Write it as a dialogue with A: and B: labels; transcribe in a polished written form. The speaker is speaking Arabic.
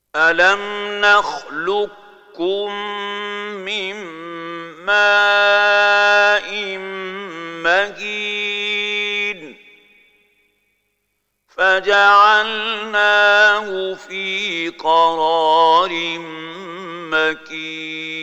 A: ألم نخلقكم من ماء مهين فجعلناه في قرار مكين